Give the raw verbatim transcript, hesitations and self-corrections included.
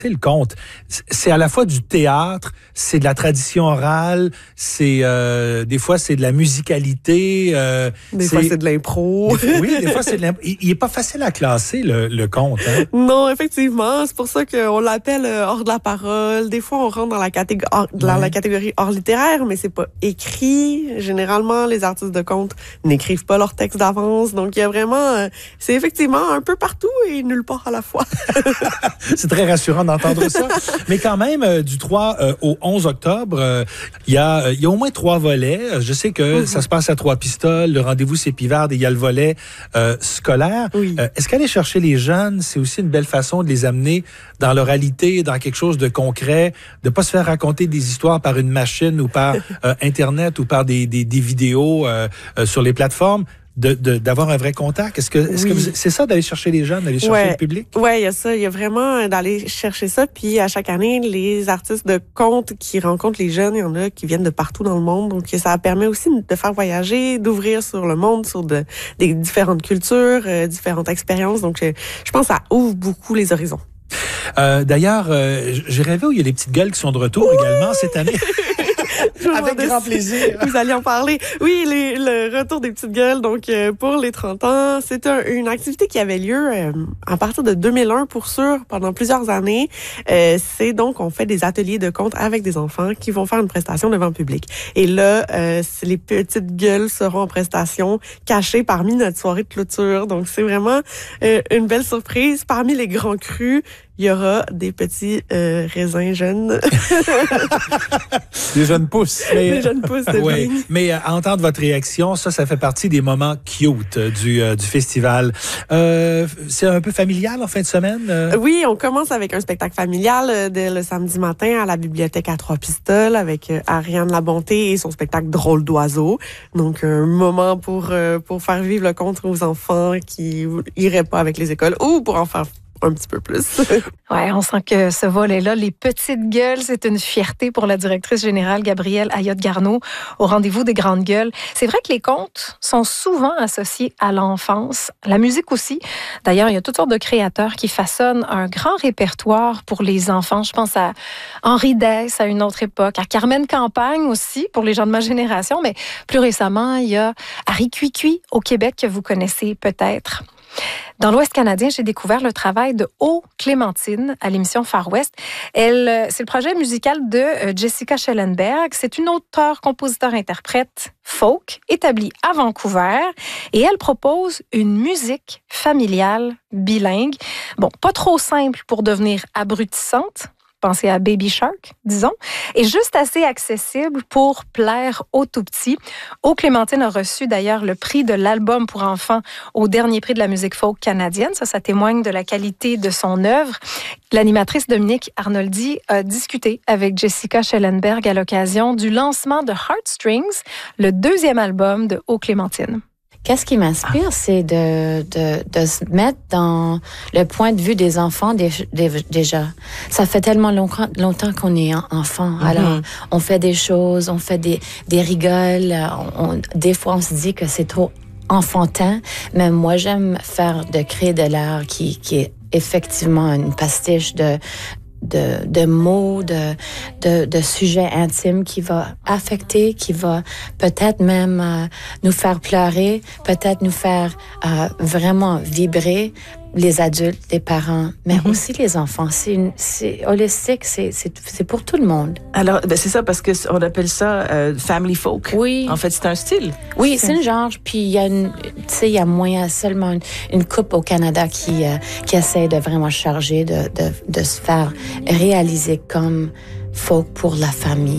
Le conte, c'est à la fois du théâtre, c'est de la tradition orale, c'est euh, des fois c'est de la musicalité. Euh, des fois c'est de l'impro. Des, oui, des fois c'est de l'impro. Il, il est pas facile à classer le, le conte. Hein? Non, effectivement, c'est pour ça qu'on l'appelle hors de la parole. Des fois on rentre dans la catégorie, dans ouais. la catégorie hors littéraire, mais c'est pas écrit. Généralement, les artistes de conte n'écrivent pas leur texte d'avance, donc il y a vraiment, euh, c'est effectivement un peu partout et nulle part à la fois. C'est très rassurant d'entendre ça. Mais quand même, euh, du trois euh, au onze octobre, euh, il y a, euh, il y a au moins trois volets. Je sais que mm-hmm. ça se passe à Trois-Pistoles, le rendez-vous c'est Pivarde et il y a le volet euh, scolaire. Oui. Euh, est-ce qu'aller chercher les jeunes, c'est aussi une belle façon de les amener dans l'oralité, dans quelque chose de concret, de pas se faire raconter des histoires par une machine ou par euh, Internet ou par des, des, des vidéos euh, euh, sur les plateformes? De, de, d'avoir un vrai contact? Est-ce que, est-ce oui. que vous, c'est ça d'aller chercher les jeunes, d'aller chercher ouais. le public? Oui, il y a ça. Il y a vraiment d'aller chercher ça. Puis à chaque année, les artistes de conte qui rencontrent les jeunes, il y en a qui viennent de partout dans le monde. Donc ça permet aussi de faire voyager, d'ouvrir sur le monde, sur de, des différentes cultures, euh, différentes expériences. Donc je, je pense que ça ouvre beaucoup les horizons. Euh, d'ailleurs, euh, j'ai rêvé où il y a les petites gueules qui sont de retour oui! également cette année. Avec grand plaisir. Vous alliez en parler. Oui, les, le retour des petites gueules, donc euh, pour les trente ans, c'est un, une activité qui avait lieu euh, à partir de deux mille un pour sûr, pendant plusieurs années. Euh, c'est donc, on fait des ateliers de conte avec des enfants qui vont faire une prestation devant le public. Et là, euh, les petites gueules seront en prestation cachées parmi notre soirée de clôture. Donc, c'est vraiment euh, une belle surprise. Parmi les grands crus, il y aura des petits euh, raisins jeunes. Des jeunes pousses. Mais, des jeunes pousses de ouais. Mais à entendre votre réaction, ça, ça fait partie des moments cute du, euh, du festival. Euh, c'est un peu familial en fin de semaine? Euh... Oui, on commence avec un spectacle familial euh, dès le samedi matin à la bibliothèque à Trois-Pistoles avec euh, Ariane Labonté et son spectacle Drôle d'oiseau. Donc, un moment pour, euh, pour faire vivre le conte aux enfants qui iraient pas avec les écoles ou pour en faire un petit peu plus. Ouais, on sent que ce volet-là, les petites gueules, c'est une fierté pour la directrice générale Gabrielle Ayotte-Garneau au rendez-vous des grandes gueules. C'est vrai que les contes sont souvent associés à l'enfance, la musique aussi. D'ailleurs, il y a toutes sortes de créateurs qui façonnent un grand répertoire pour les enfants. Je pense à Henri Dess à une autre époque, à Carmen Campagne aussi pour les gens de ma génération, mais plus récemment, il y a Harry Cuicui au Québec que vous connaissez peut-être. Dans l'Ouest canadien, j'ai découvert le travail de O. Clémentine à l'émission Far West. Elle, c'est le projet musical de Jessica Schellenberg. C'est une auteure, compositeur, interprète folk établie à Vancouver et elle propose une musique familiale bilingue. Bon, pas trop simple pour devenir abrutissante. Pensez à Baby Shark, disons, et juste assez accessible pour plaire aux tout-petits. O. Clémentine a reçu d'ailleurs le prix de l'album pour enfants au dernier prix de la musique folk canadienne. Ça, ça témoigne de la qualité de son œuvre. L'animatrice Dominique Arnoldi a discuté avec Jessica Schellenberg à l'occasion du lancement de Heartstrings, le deuxième album de O. Clémentine. Qu'est-ce qui m'inspire, ah. c'est de, de, de se mettre dans le point de vue des enfants des, des, déjà. Ça fait tellement longtemps, longtemps qu'on est enfant. Mm-hmm. Alors, on fait des choses, on fait des, des rigoles. On, des fois, on se dit que c'est trop enfantin. Mais moi, j'aime faire de créer de l'art qui, qui est effectivement une pastiche de de, de mots, de, de, de sujets intimes qui va affecter, qui va peut-être même euh, nous faire pleurer, peut-être nous faire euh, vraiment vibrer, les adultes, les parents, mais mm-hmm. aussi les enfants. C'est, une, c'est holistique, c'est, c'est, c'est pour tout le monde. Alors, ben c'est ça, parce qu'on appelle ça euh, family folk. Oui. En fait, c'est un style. Oui, c'est, c'est un genre. Puis il y a une, tu sais, il y a moyen seulement une, une couple au Canada qui euh, qui essaie de vraiment charger, de de de se faire réaliser comme folk pour la famille.